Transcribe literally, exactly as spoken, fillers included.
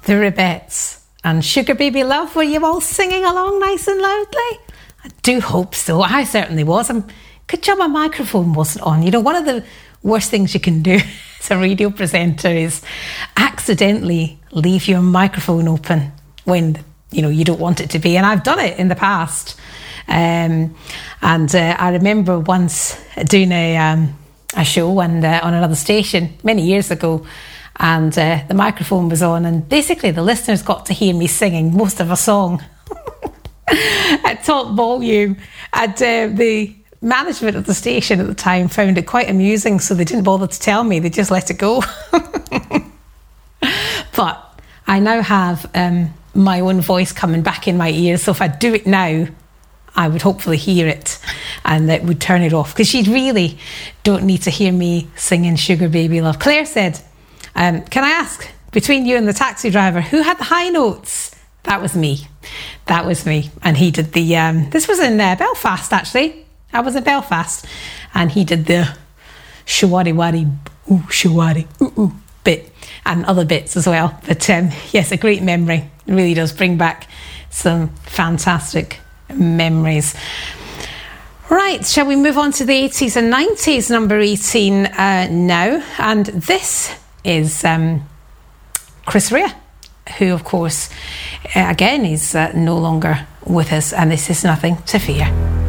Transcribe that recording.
the Rubettes and Sugar Baby Love. Were you all singing along nice and loudly? I do hope so. I certainly was. I'm good job my microphone wasn't on. You know, one of the worst things you can do as a radio presenter is accidentally leave your microphone open when, you know, you don't want it to be. And I've done it in the past. Um, and uh, I remember once doing a um, a show and uh, on another station many years ago, and uh, the microphone was on, and basically the listeners got to hear me singing most of a song at top volume, and uh, the management of the station at the time found it quite amusing, so they didn't bother to tell me, they just let it go. But I now have um, my own voice coming back in my ears, so if I do it now, I would hopefully hear it and it would turn it off, because you really don't need to hear me singing Sugar Baby Love. Claire said, um, can I ask, between you and the taxi driver, who had the high notes? That was me. That was me. And he did the, um, this was in uh, Belfast actually. I was in Belfast and he did the shawari wari, ooh, shawari, ooh, ooh bit and other bits as well. But um, yes, a great memory. It really does bring back some fantastic memories. Right, shall we move on to the eighties and nineties, number eighteen uh, now? And this is um, Chris Rea, who of course, uh, again, is uh, no longer with us, and this is Nothing to Fear.